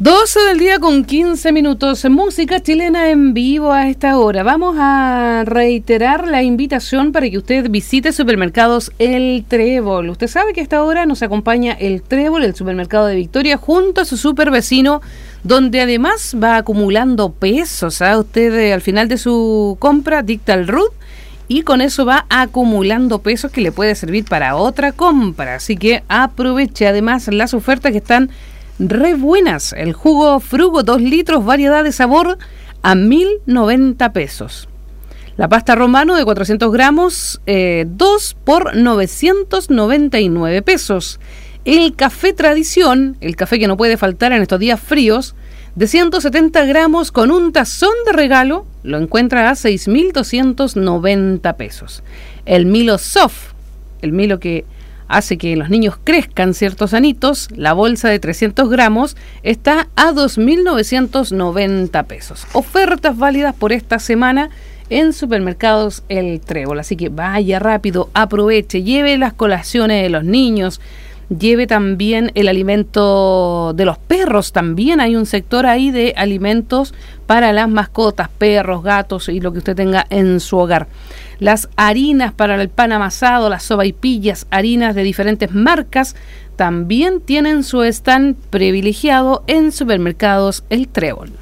12 del día con 15 minutos, música chilena en vivo a esta hora. Vamos a reiterar la invitación para que usted visite Supermercados El Trébol. Usted sabe que a esta hora nos acompaña El Trébol, el supermercado de Victoria, junto a su super vecino, donde además va acumulando pesos. Usted al final de su compra dicta el RUT y con eso va acumulando pesos que le puede servir para otra compra. Así que aproveche además las ofertas que están re buenas. El jugo Frugo 2 litros, variedad de sabor a 1.090 pesos. La pasta romano de 400 gramos, 2 por 999 pesos. El café tradición, el café que no puede faltar en estos días fríos, de 170 gramos con un tazón de regalo, lo encuentra a 6.290 pesos. El Milo Soft, el Milo que hace que los niños crezcan ciertos anitos, la bolsa de 300 gramos está a 2.990 pesos. Ofertas válidas por esta semana en Supermercados El Trébol. Así que vaya rápido, aproveche, lleve las colaciones de los niños, lleve también el alimento de los perros. También hay un sector ahí de alimentos para las mascotas, perros, gatos y lo que usted tenga en su hogar. Las harinas para el pan amasado, las sopaipillas, harinas de diferentes marcas, también tienen su stand privilegiado en Supermercados El Trébol.